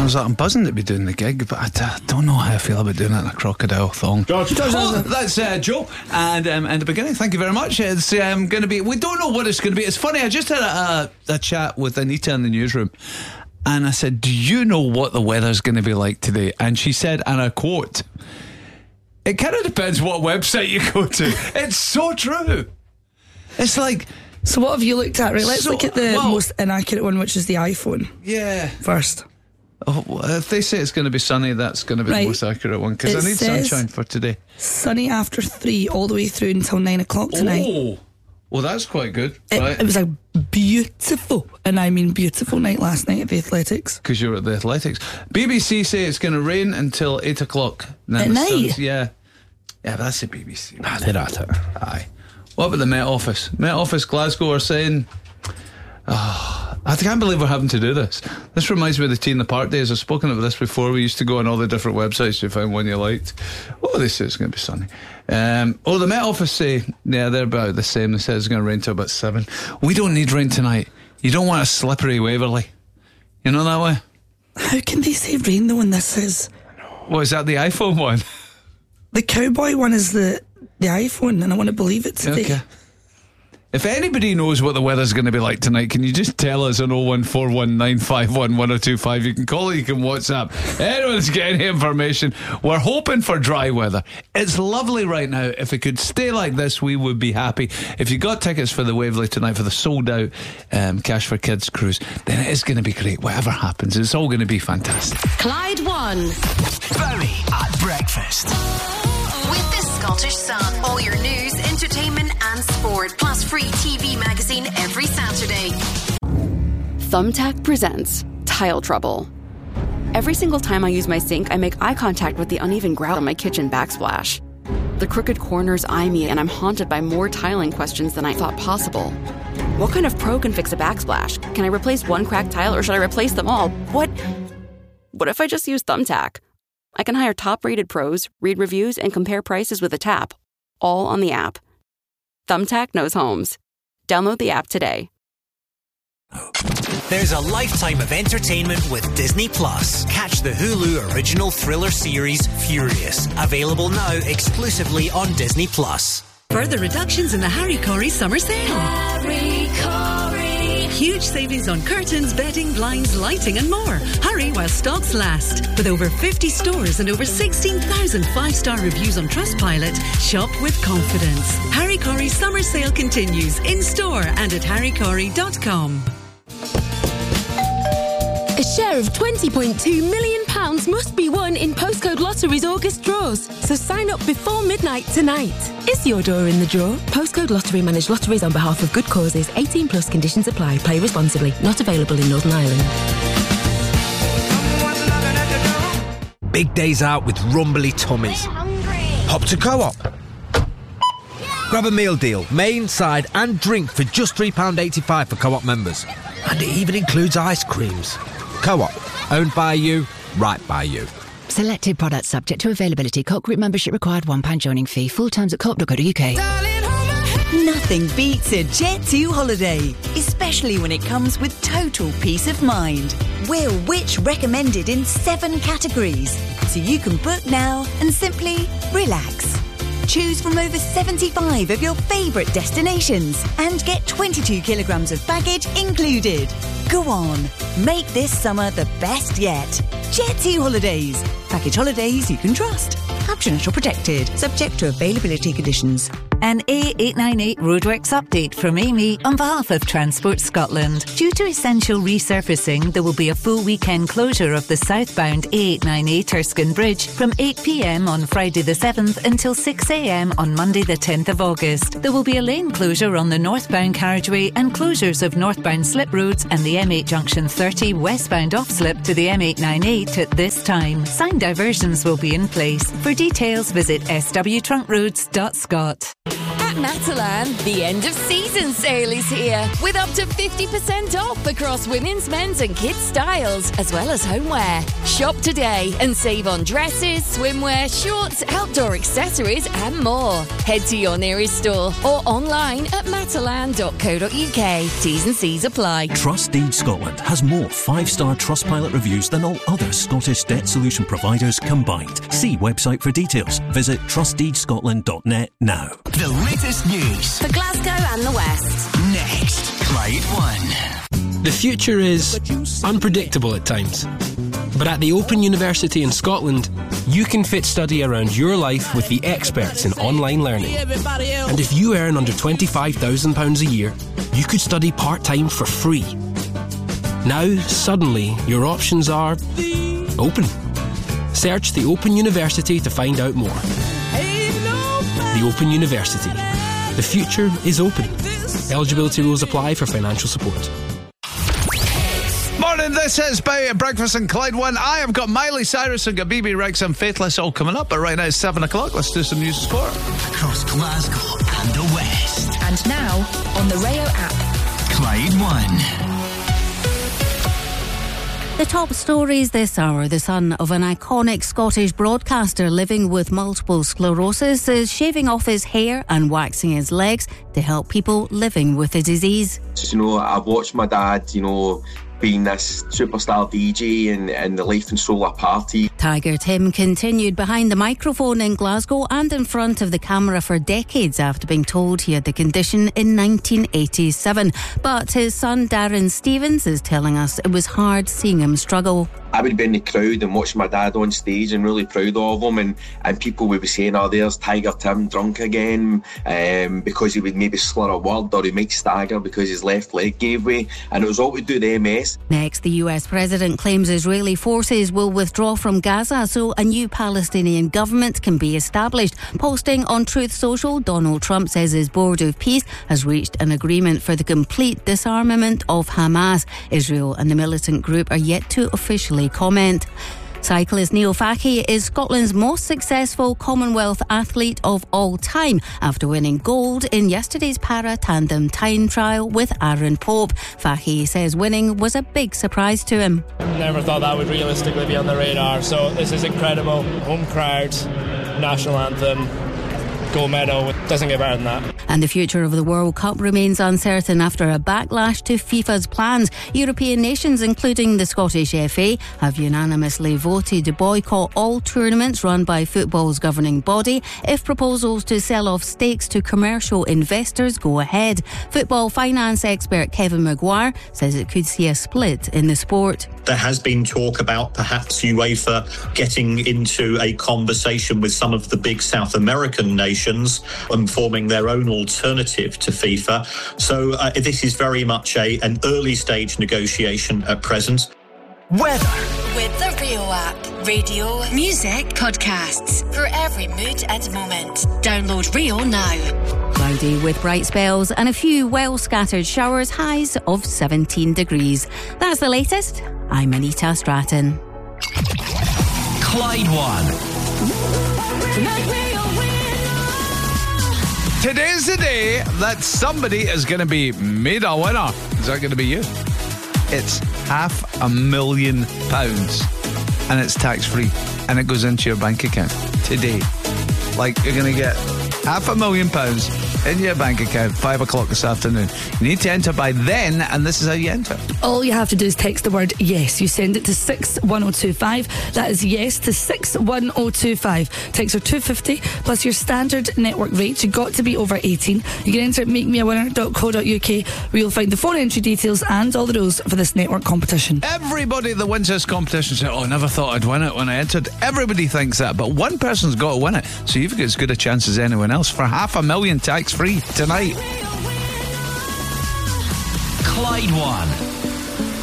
was like, I'm buzzing to be doing the gig, but I don't know how I feel about doing it in a crocodile thong. George. That's Joe. And in the beginning, thank you very much. It's going to be, we don't know what it's going to be. It's funny, I just had a chat with Anita in the newsroom, and I said, do you know what the weather's going to be like today? And she said, and I quote, it kind of depends what website you go to. It's so true. It's like... So what have you looked at? Right, let's look at the most inaccurate one, which is the iPhone. Yeah. First. Oh, if they say it's going to be sunny, that's going to be the most accurate one, because I need sunshine for today. Sunny after 3 all the way through until 9 o'clock tonight. Oh, well, that's quite good. It was a beautiful, and I mean beautiful night last night at the Athletics. Because you were at the Athletics. BBC say it's going to rain until 8 o'clock. At night? Yeah, but that's the BBC. They're at it. Aye. What about the Met Office? Met Office Glasgow are saying, I can't believe we're having to do this. This reminds me of the Tea in the Park days. I've spoken about this before. We used to go on all the different websites to find one you liked. Oh, they say it's going to be sunny. The Met Office say, they're about the same. They say it's going to rain till about 7. We don't need rain tonight. You don't want a slippery Waverley. You know that way? How can they say rain though when this is... What, is that the iPhone one? The cowboy one is the iPhone, and I want to believe it today. Okay. If anybody knows what the weather's going to be like tonight, can you just tell us on 01419511025? You can call it, you can WhatsApp. Anyone's getting any information. We're hoping for dry weather. It's lovely right now. If it could stay like this, we would be happy. If you got tickets for the Waverley tonight for the sold out Cash for Kids cruise, then it is going to be great. Whatever happens, it's all going to be fantastic. Clyde One. Berry at breakfast. With the Scottish Sun. All your news, entertainment and sport. Plus free TV magazine every Saturday. Thumbtack presents Tile Trouble. Every single time I use my sink, I make eye contact with the uneven grout on my kitchen backsplash. The crooked corners eye me, and I'm haunted by more tiling questions than I thought possible. What kind of pro can fix a backsplash? Can I replace one cracked tile, or should I replace them all? What if I just use Thumbtack? I can hire top-rated pros, read reviews, and compare prices with a tap, all on the app. Thumbtack knows homes. Download the app today. There's a lifetime of entertainment with Disney Plus. Catch the Hulu original thriller series Furious, available now exclusively on Disney Plus. Further reductions in the Harry Corey summer sale. Harry Corey. Huge savings on curtains, bedding, blinds, lighting and more. Hurry while stocks last. With over 50 stores and over 16,000 5-star reviews on Trustpilot, shop with confidence. Harry Corey's summer sale continues in store and at harrycorey.com. A share of £20.2 million must be won in Postcode Lottery's August draws. So sign up before midnight tonight. Is your door in the draw? Postcode Lottery manage lotteries on behalf of good causes. 18 plus conditions apply. Play responsibly. Not available in Northern Ireland. Big days out with rumbly tummies. Hop to Co-op. Grab a meal deal, main, side and drink for just £3.85 for Co-op members. And it even includes ice creams. Co-op, owned by you, right by you. Selected products subject to availability. Co-op group membership required. £1 joining fee. Full terms at co-op.co.uk. Nothing beats a Jet2 holiday, especially when it comes with total peace of mind. We're Which recommended in 7 categories, so you can book now and simply relax. Choose from over 75 of your favourite destinations and get 22 kilograms of baggage included. Go on, make this summer the best yet. Jet2 Holidays. Package holidays you can trust. Caption or protected, subject to availability conditions. An A898 roadworks update from Amy on behalf of Transport Scotland. Due to essential resurfacing, there will be a full weekend closure of the southbound A898 Erskine Bridge from 8 p.m. on Friday the 7th until 6 a.m. on Monday the 10th of August. There will be a lane closure on the northbound carriageway and closures of northbound slip roads and the M8 Junction 30 westbound off slip to the M898 at this time. Sign diversions will be in place. For details, visit swtruntroads.scot. At Matalan, the end of season sale is here with up to 50% off across women's, men's and kids styles, as well as homeware. Shop today and save on dresses, swimwear, shorts, outdoor accessories and more. Head to your nearest store or online at matalan.co.uk. T's and C's apply. Trustdeed Scotland has more 5-star Trustpilot reviews than all other Scottish debt solution providers combined. See website for details. Visit trustdeedscotland.net now. The latest news for Glasgow and the West. Next, Clyde One. The future is unpredictable at times. But at the Open University in Scotland, you can fit study around your life with the experts in online learning. And if you earn under £25,000 a year, you could study part-time for free. Now, suddenly, your options are open. Search the Open University to find out more. The Open University. The future is open. Eligibility rules apply for financial support. Morning, this is Breakfast in Clyde One. I have got Miley Cyrus and BB Rex and Faithless all coming up, but right now it's 7 o'clock. Let's do some news and sport. Across Glasgow and the West. And now on the Rayo app. Clyde One. The top stories this hour. The son of an iconic Scottish broadcaster living with multiple sclerosis is shaving off his hair and waxing his legs to help people living with the disease. You know, I've watched my dad, being this superstar DJ and the Life and Solar party. Tiger Tim continued behind the microphone in Glasgow and in front of the camera for decades after being told he had the condition in 1987. But his son Darren Stevens is telling us it was hard seeing him struggle. I would be in the crowd and watch my dad on stage and really proud of him, and people would be saying, oh, there's Tiger Tim drunk again, because he would maybe slur a word or he might stagger because his left leg gave way, and it was all to do with MS. Next, the US president claims Israeli forces will withdraw from Gaza so a new Palestinian government can be established. Posting on Truth Social, Donald Trump says his board of peace has reached an agreement for the complete disarmament of Hamas. Israel and the militant group are yet to officially comment. Cyclist Neil Fahey is Scotland's most successful Commonwealth athlete of all time after winning gold in yesterday's para-tandem time trial with Aaron Pope. Fahey says winning was a big surprise to him. Never thought that would realistically be on the radar, so this is incredible. Home crowd, national anthem, gold medal, it doesn't get better than that. And the future of the World Cup remains uncertain after a backlash to FIFA's plans. European nations, including the Scottish FA, have unanimously voted to boycott all tournaments run by football's governing body if proposals to sell off stakes to commercial investors go ahead. Football finance expert Kevin Maguire says it could see a split in the sport. There has been talk about perhaps UEFA getting into a conversation with some of the big South American nations and forming their own alternative to FIFA. So this is very much an early stage negotiation at present. Weather. With the Rio app. Radio, music, podcasts. For every mood and moment. Download Rio now. Cloudy with bright spells and a few well-scattered showers, highs of 17 degrees. That's the latest. I'm Anita Stratton. Clyde One. Today's the day that somebody is going to be made a winner. Is that going to be you? It's £500,000 and it's tax-free and it goes into your bank account today. Like, you're going to get £500,000 in your bank account 5 o'clock this afternoon. You need to enter by then, and this is how you enter. All you have to do is text the word yes. You send it to 61025. That is yes to 61025. Texts are $2.50 plus your standard network rates. You've got to be over 18. You can enter at makemeawinner.co.uk where you'll find the phone entry details and all the rules for this network competition. Everybody that wins this competition says, oh, I never thought I'd win it when I entered. Everybody thinks that, but one person's got to win it, so you've got as good a chance as anyone else for £500,000 tax-free tonight. Clyde One.